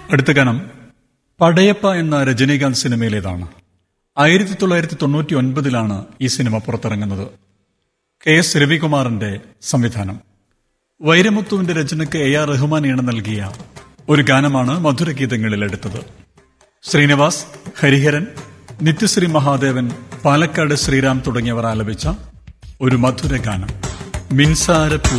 അടുത്ത ഗാനം പടയപ്പ എന്ന രജനീകാന്ത് സിനിമയിലേതാണ്. 1999 ഈ സിനിമ പുറത്തിറങ്ങുന്നത്. KS രവികുമാറിന്റെ സംവിധാനം. വൈരമുത്തുവിന്റെ രചനയ്ക്ക് AR റഹ്മാൻ ഈണം നൽകിയ ഒരു ഗാനമാണ് മധുരഗീതങ്ങളിൽ എടുത്തത്. ശ്രീനിവാസ്, ഹരിഹരൻ, നിത്യശ്രീ മഹാദേവൻ, പാലക്കാട് ശ്രീറാം തുടങ്ങിയവർ ആലപിച്ച ഒരു മധുര ഗാനം. മിൻസാര